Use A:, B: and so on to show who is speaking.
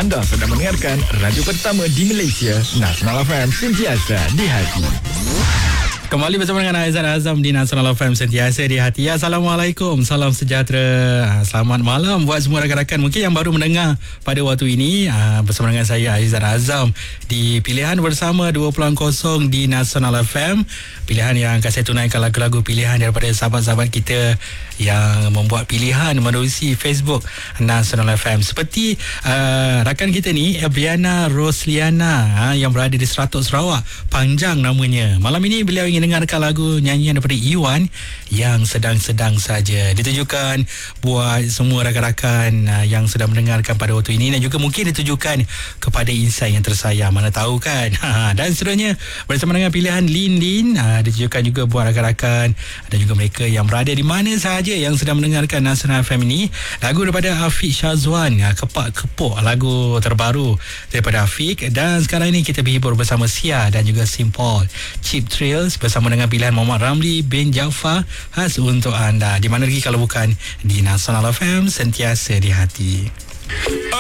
A: Anda sedang mendengarkan radio pertama di Malaysia, Nasional FM, sentiasa di hati.
B: Kembali bersama dengan Aizat Azam di Nasional FM, sentiasa di hati. Assalamualaikum, salam sejahtera, selamat malam buat semua rakan-rakan mungkin yang baru mendengar pada waktu ini. Bersama dengan saya Aizat Azam di Pilihan Bersama 2.0 di Nasional FM. Pilihan yang akan saya tunaikan lagu-lagu pilihan daripada sahabat-sahabat kita yang membuat pilihan menerusi Facebook Nasional FM. Seperti rakan kita ni, Ebriana Rosliana, yang berada di Seratuk Sarawak, panjang namanya. Malam ini beliau ingin dengarkan lagu nyanyian daripada Iwan yang sedang-sedang saja. Ditujukan buat semua rakan-rakan yang sedang mendengarkan pada waktu ini, dan juga mungkin ditujukan kepada insan yang tersayang, mana tahu kan. Dan seterusnya bersama dengan pilihan Lin, ditujukan juga buat rakan-rakan dan juga mereka yang berada di mana sahaja yang sedang mendengarkan Nasional FM ini. Lagu daripada Afiq Syazwan, Kepak Kepuk, lagu terbaru daripada Afiq. Dan sekarang ini kita berhibur bersama Sia dan juga Simple, Cheap Thrills bersama dengan pilihan Muhammad Ramli bin Jaafar, khas untuk anda. Di mana lagi kalau bukan di Nasional FM, sentiasa di hati.